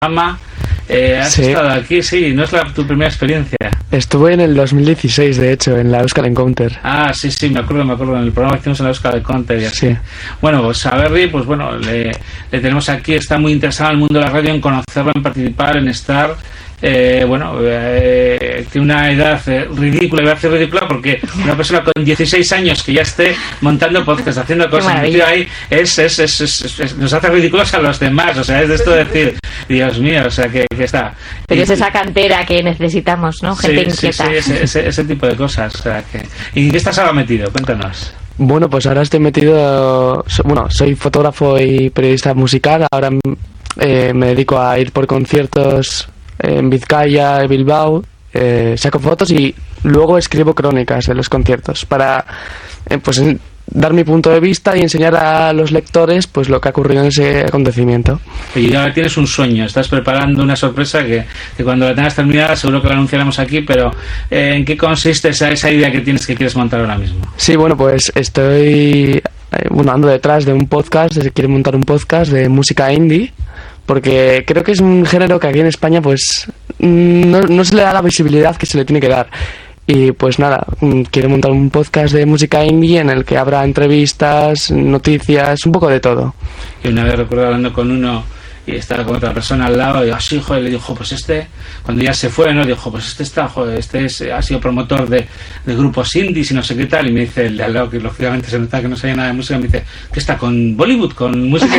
programa. Has estado aquí, sí, no es tu primera experiencia. Estuve en el 2016, de hecho, en la Euskal Encounter. Ah, sí, me acuerdo, en el programa que hicimos en la Euskal Encounter y así. Sí. Bueno, pues a Berry, pues bueno, le tenemos aquí, está muy interesado en el mundo de la radio, en conocerlo, en participar, en estar. Tiene una edad ridícula, iba a decir ridícula, porque una persona con 16 años que ya esté montando podcast, haciendo cosas, ahí nos hace ridículos a los demás, o sea, es de esto de decir, Dios mío, o sea, que está. Pero es esa cantera que necesitamos, ¿no? Gente inquieta. Sí, ese tipo de cosas, o sea, que... ¿Y en qué estás ahora metido? Cuéntanos. Bueno, pues ahora estoy metido, soy fotógrafo y periodista musical, ahora me dedico a ir por conciertos en Vizcaya, Bilbao, saco fotos y luego escribo crónicas de los conciertos para dar mi punto de vista y enseñar a los lectores pues lo que ha ocurrido en ese acontecimiento. Y ahora tienes un sueño, estás preparando una sorpresa que cuando la tengas terminada seguro que la anunciaremos aquí, pero ¿en qué consiste esa idea que quieres montar ahora mismo? Sí, bueno, pues estoy ando detrás de un podcast, quiero montar un podcast de música indie, porque creo que es un género que aquí en España pues no se le da la visibilidad que se le tiene que dar. Y pues nada, quiero montar un podcast de música indie en el que habrá entrevistas, noticias, un poco de todo. Y una vez recuerdo hablando con uno y estaba con otra persona al lado y digo, sí, joder, le dijo, pues cuando ya se fue, ¿no? Dijo, pues ha sido promotor de grupos indies y no sé qué tal, y me dice el de al lado, que lógicamente se nota que no sabía nada de música, me dice, ¿qué está con Bollywood, con música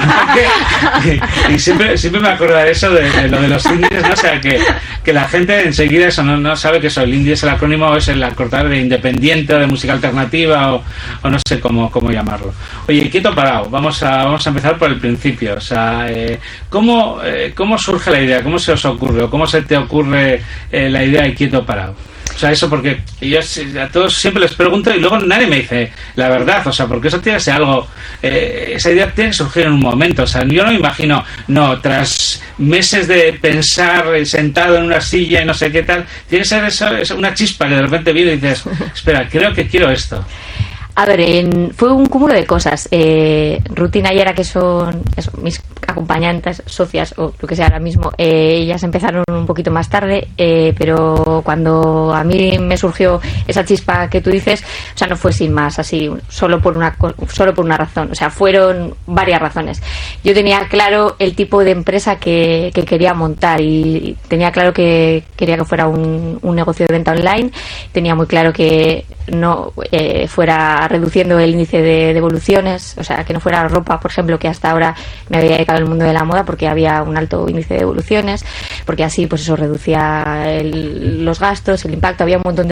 indie? y siempre me acuerdo de eso, de lo de los indies, ¿no? O sea, que la gente enseguida eso no sabe que eso, el indie es el acrónimo, es el acortar de independiente o de música alternativa o no sé cómo llamarlo. Oye, quieto parado, vamos a empezar por el principio, o sea, ¿cómo surge la idea? ¿Cómo se os ocurre? ¿O cómo se te ocurre la idea de quieto parado? O sea, eso porque yo a todos siempre les pregunto y luego nadie me dice la verdad, o sea, porque eso tiene que ser algo, esa idea tiene que surgir en un momento, o sea, yo no me imagino, tras meses de pensar sentado en una silla y no sé qué tal, tiene que ser eso, una chispa que de repente viene y dices, espera, creo que quiero esto. A ver, fue un cúmulo de cosas. Ruth y Nayara, que son mis acompañantes, socias o lo que sea ahora mismo, ellas empezaron un poquito más tarde, pero cuando a mí me surgió esa chispa que tú dices, o sea, no fue sin más, así, solo por una razón, o sea, fueron varias razones. Yo tenía claro el tipo de empresa que quería montar y tenía claro que quería que fuera un negocio de venta online, tenía muy claro que no fuera reduciendo el índice de devoluciones, o sea, que no fuera ropa, por ejemplo, que hasta ahora me había dedicado al mundo de la moda porque había un alto índice de devoluciones, porque así pues eso reducía los gastos, el impacto, había un montón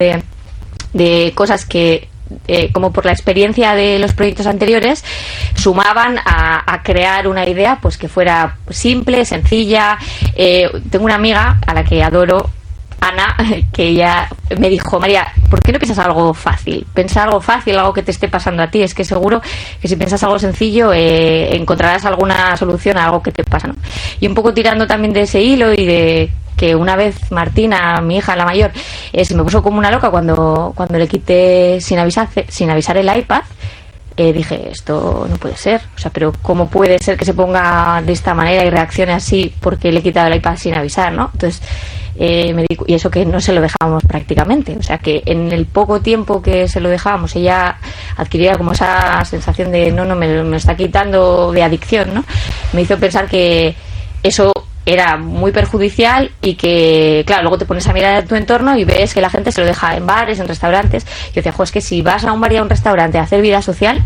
de cosas que como por la experiencia de los proyectos anteriores sumaban a crear una idea pues que fuera simple, sencilla. Tengo una amiga a la que adoro, Ana, que ella me dijo, María, ¿por qué no piensas algo fácil? Piensa algo fácil, algo que te esté pasando a ti. Es que seguro que si piensas algo sencillo encontrarás alguna solución a algo que te pasa, ¿no? Y un poco tirando también de ese hilo y de que una vez Martina, mi hija, la mayor, se me puso como una loca cuando le quité sin avisar el iPad. Dije, esto no puede ser, o sea, pero ¿cómo puede ser que se ponga de esta manera y reaccione así porque le he quitado el iPad sin avisar, ¿no? Entonces y eso que no se lo dejábamos prácticamente, o sea que en el poco tiempo que se lo dejábamos ella adquiría como esa sensación de no me está quitando, de adicción, ¿no? Me hizo pensar que eso era muy perjudicial y que, claro, luego te pones a mirar a tu entorno y ves que la gente se lo deja en bares, en restaurantes. Yo decía, es que si vas a un bar y a un restaurante a hacer vida social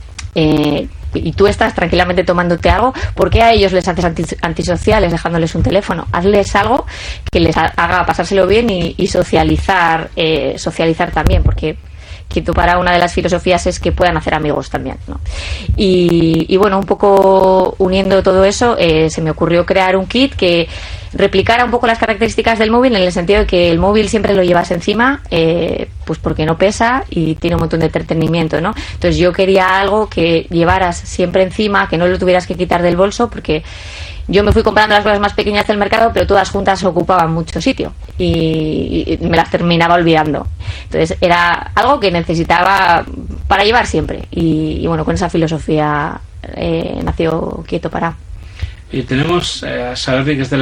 y tú estás tranquilamente tomándote algo, ¿por qué a ellos les haces antisociales dejándoles un teléfono? Hazles algo que les haga pasárselo bien y socializar también, porque quieto para una de las filosofías es que puedan hacer amigos también, ¿no? Y bueno, un poco uniendo todo eso, se me ocurrió crear un kit que replicara un poco las características del móvil, en el sentido de que el móvil siempre lo llevas encima, pues porque no pesa y tiene un montón de entretenimiento, ¿no? Entonces yo quería algo que llevaras siempre encima, que no lo tuvieras que quitar del bolso, porque yo me fui comprando las cosas más pequeñas del mercado, pero todas juntas ocupaban mucho sitio y me las terminaba olvidando. Entonces era algo que necesitaba para llevar siempre y bueno, con esa filosofía nació Quieto Parado. Y tenemos a Saberdi, que es de